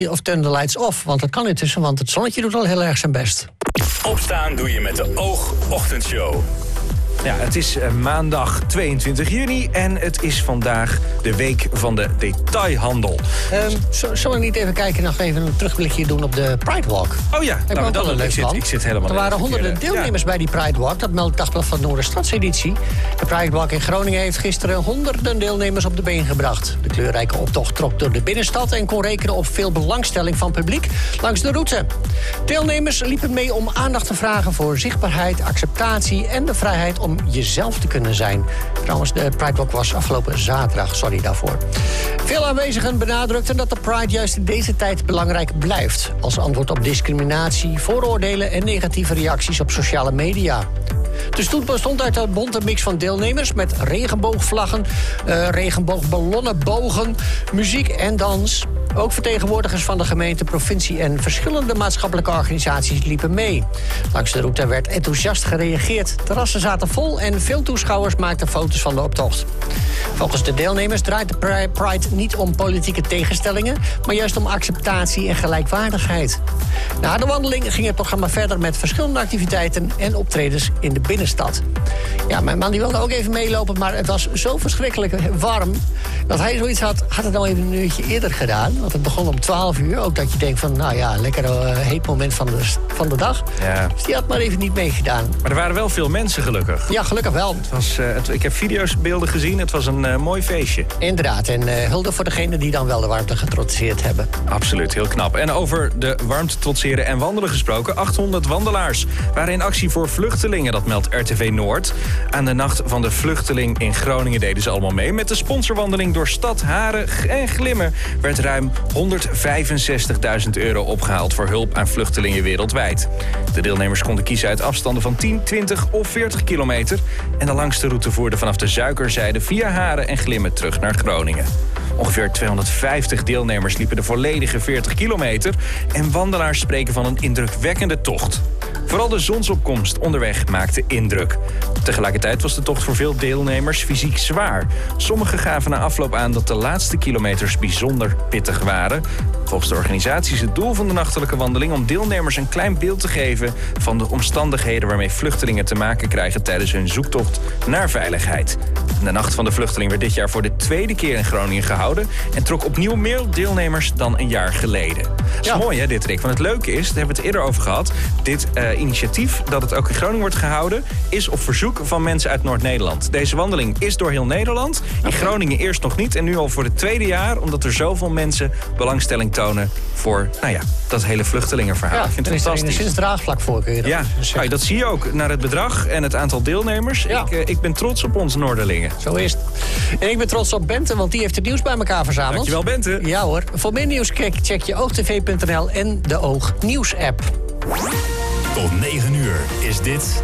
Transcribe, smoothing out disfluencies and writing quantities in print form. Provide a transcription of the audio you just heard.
of turn the lights off. Want dat kan intussen, want het zonnetje doet al heel erg zijn best. Opstaan doe je met de Oog-ochtendshow. Ja, het is maandag 22 juni en het is vandaag de week van de detailhandel. Zullen we niet even kijken, nog even een terugblikje doen op de Pride Walk? Oh ja, ik zit helemaal. Er waren honderden deelnemers bij die Pride Walk. Dat meldt Dagblad van Noorderstadseditie. De Pride Walk in Groningen heeft gisteren honderden deelnemers op de been gebracht. De kleurrijke optocht trok door de binnenstad en kon rekenen op veel belangstelling van publiek langs de route. Deelnemers liepen mee om aandacht te vragen voor zichtbaarheid, acceptatie en de vrijheid om jezelf te kunnen zijn. Trouwens, de Pride Walk was afgelopen zaterdag, sorry daarvoor. Veel aanwezigen benadrukten dat de Pride juist in deze tijd belangrijk blijft. Als antwoord op discriminatie, vooroordelen en negatieve reacties op sociale media. De stoet bestond uit een bonte mix van deelnemers met regenboogvlaggen, regenboogballonnen, bogen, muziek en dans. Ook vertegenwoordigers van de gemeente, provincie en verschillende maatschappelijke organisaties liepen mee. Langs de route werd enthousiast gereageerd. Terrassen zaten vol en veel toeschouwers maakten foto's van de optocht. Volgens de deelnemers draait de Pride niet om politieke tegenstellingen, maar juist om acceptatie en gelijkwaardigheid. Na de wandeling ging het programma verder met verschillende activiteiten en optredens in de binnenstad. Ja, mijn man die wilde ook even meelopen, maar het was zo verschrikkelijk warm dat hij zoiets had het nou even een uurtje eerder gedaan. Want het begon om 12 uur. Ook dat je denkt van, nou ja, lekker heet moment van de dag. Ja. Dus die had maar even niet meegedaan. Maar er waren wel veel mensen, gelukkig. Ja, gelukkig wel. Ik heb beelden gezien. Het was een mooi feestje. Inderdaad. En hulde voor degenen die dan wel de warmte getrotseerd hebben. Absoluut, heel knap. En over de warmte trotseren en wandelen gesproken. 800 wandelaars waren in actie voor vluchtelingen. Dat meldt RTV Noord. Aan de nacht van de vluchteling in Groningen deden ze allemaal mee. Met de sponsorwandeling door Stad, Haren en Glimmen werd ruim €165.000 opgehaald voor hulp aan vluchtelingen wereldwijd. De deelnemers konden kiezen uit afstanden van 10, 20 of 40 kilometer. En de langste route voerde vanaf de Zuikerzijde via Haren en Glimmen terug naar Groningen. Ongeveer 250 deelnemers liepen de volledige 40 kilometer. En wandelaars spreken van een indrukwekkende tocht. Vooral de zonsopkomst onderweg maakte indruk. Tegelijkertijd was de tocht voor veel deelnemers fysiek zwaar. Sommigen gaven na afloop aan dat de laatste kilometers bijzonder pittig waren. Volgens de organisatie is het doel van de nachtelijke wandeling om deelnemers een klein beeld te geven van de omstandigheden waarmee vluchtelingen te maken krijgen tijdens hun zoektocht naar veiligheid. De Nacht van de Vluchteling werd dit jaar voor de tweede keer in Groningen gehouden en trok opnieuw meer deelnemers dan een jaar geleden. Dat is mooi, hè, dit, Rick? Want het leuke is, daar hebben we het eerder over gehad, dit initiatief dat het ook in Groningen wordt gehouden is op verzoek van mensen uit Noord-Nederland. Deze wandeling is door heel Nederland. In Groningen eerst nog niet en nu al voor het tweede jaar, omdat er zoveel mensen belangstelling tonen voor, dat hele vluchtelingenverhaal. Ja, ik vind het fantastisch. Er is sinds draagvlak voor, kun je dat zeggen. Dat zie je ook naar het bedrag en het aantal deelnemers. Ja. Ik ben trots op onze Noorderlingen. Zo is het. En ik ben trots op Bente, want die heeft het nieuws bij elkaar verzameld. Dankjewel, Bente. Ja hoor. Voor meer nieuws check je oogtv.nl en de Oog Nieuws app. Tot 9 uur is dit